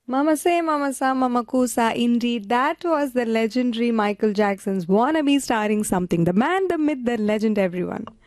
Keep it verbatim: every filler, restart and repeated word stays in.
Mama say, Mama sa, Mama kusa. Indeed, that was the legendary Michael Jackson's Wannabe starring something. The man, the myth, the legend, everyone.